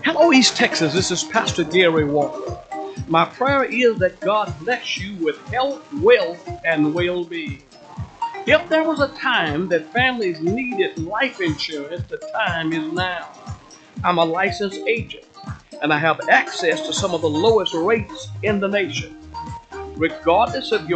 Hello, East Texas. This is Pastor Gary Walker. My prayer is that God bless you with health, wealth, and well-being. If there was a time that families needed life insurance, the time is now. I'm a licensed agent, and I have access to some of the lowest rates in the nation. Regardless of your